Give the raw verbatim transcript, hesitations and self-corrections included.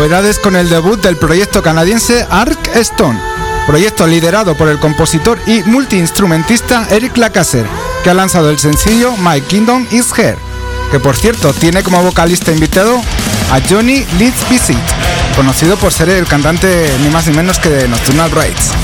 novedades con el debut del proyecto canadiense Arc Stone, proyecto liderado por el compositor y multiinstrumentista Eric Lacasser, que ha lanzado el sencillo My Kingdom Is Here, que por cierto tiene como vocalista invitado a Johnny Leeds Visit, conocido por ser el cantante ni más ni menos que de Nocturnal Rites.